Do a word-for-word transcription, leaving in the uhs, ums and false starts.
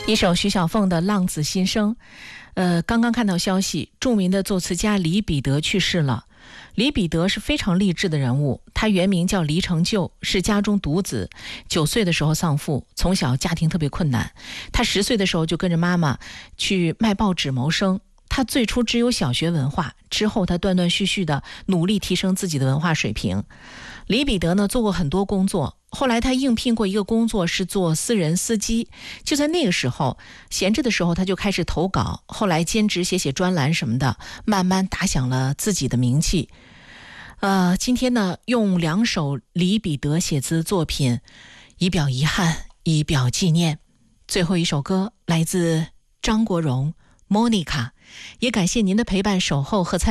一首徐小凤的《浪子心声》。呃，刚刚看到消息，著名的作词家李彼得去世了。李彼得是非常励志的人物，他原名叫黎成就，是家中独子，九岁的时候丧父，从小家庭特别困难。他十岁的时候就跟着妈妈去卖报纸谋生。他最初只有小学文化，之后他断断续续的努力提升自己的文化水平。李彼得呢，做过很多工作，后来他应聘过一个工作是做私人司机。就在那个时候，闲着的时候他就开始投稿，后来兼职写写专栏什么的，慢慢打响了自己的名气。呃，今天呢，用两首李彼得写词作品，以表遗憾，以表纪念。最后一首歌来自张国荣， Monica， 也感谢您的陪伴、守候和参与。